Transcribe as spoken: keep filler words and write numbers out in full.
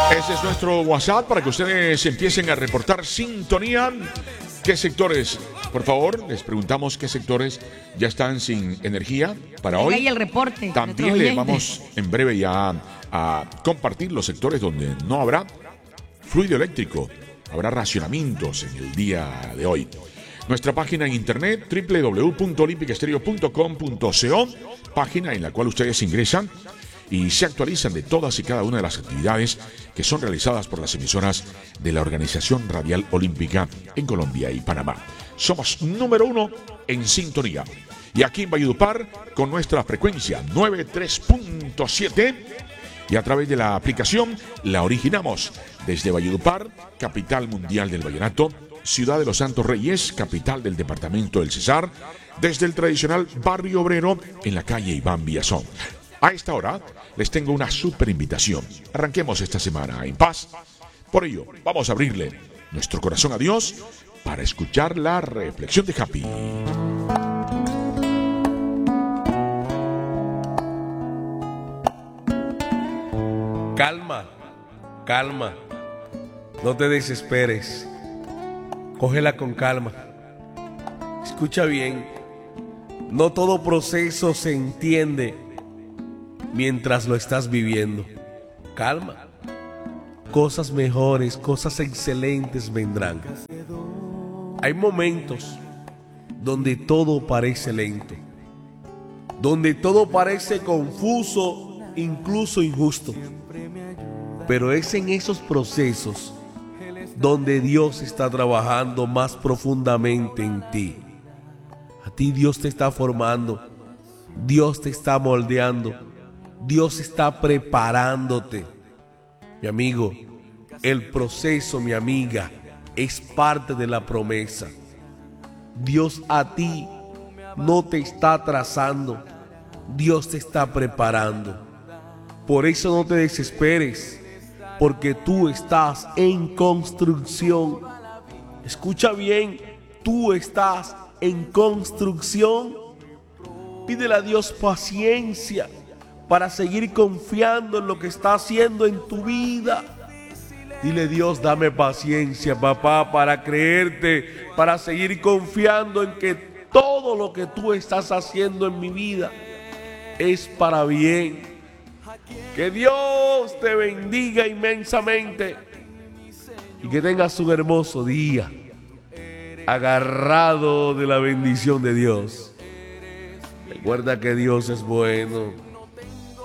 Ese es nuestro WhatsApp para que ustedes empiecen a reportar sintonía. ¿Qué sectores? Por favor, les preguntamos qué sectores ya están sin energía para hoy. Ahí el reporte. También le vamos en breve ya a compartir los sectores donde no habrá fluido eléctrico. Habrá racionamientos en el día de hoy. Nuestra página en internet doble u doble u doble u punto olímpica estéreo punto com punto co, página en la cual ustedes ingresan y se actualizan de todas y cada una de las actividades que son realizadas por las emisoras de la Organización Radial Olímpica en Colombia y Panamá. Somos número uno en sintonía. Y aquí en Valledupar, con nuestra frecuencia noventa y tres punto siete, y a través de la aplicación la originamos desde Valledupar, capital mundial del vallenato, ciudad de los Santos Reyes, capital del departamento del Cesar, desde el tradicional barrio obrero en la calle Iván Villazón. A esta hora les tengo una super invitación. Arranquemos esta semana en paz. Por ello, vamos a abrirle nuestro corazón a Dios para escuchar la reflexión de Happy. Calma, calma. No te desesperes. Cógela con calma. Escucha bien. No todo proceso se entiende mientras lo estás viviendo. Calma. Cosas mejores, cosas excelentes vendrán. Hay momentos donde todo parece lento, donde todo parece confuso, incluso injusto. Pero es en esos procesos donde Dios está trabajando más profundamente en ti. A ti Dios te está formando, Dios te está moldeando, Dios está preparándote. Mi amigo, el proceso, mi amiga, es parte de la promesa. Dios a ti no te está atrasando, Dios te está preparando. Por eso no te desesperes, porque tú estás en construcción. Escucha bien, tú estás en construcción. Pídele a Dios paciencia para seguir confiando en lo que está haciendo en tu vida. Dile: Dios, dame paciencia, papá, para creerte, para seguir confiando en que todo lo que tú estás haciendo en mi vida es para bien. Que Dios te bendiga inmensamente y que tengas un hermoso día agarrado de la bendición de Dios. Recuerda que Dios es bueno.